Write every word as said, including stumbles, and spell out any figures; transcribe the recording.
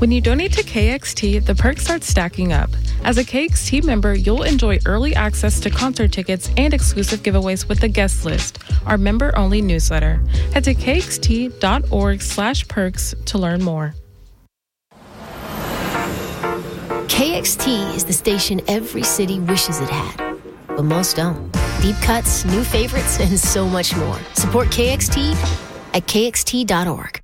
When you donate to K X T, the perks start stacking up. As a K X T member, you'll enjoy early access to concert tickets and exclusive giveaways with the guest list, our member-only newsletter. Head to kxt.org slash perks to learn more. K X T is the station every city wishes it had, but most don't. Deep cuts, new favorites, and so much more. Support K X T at k x t dot org.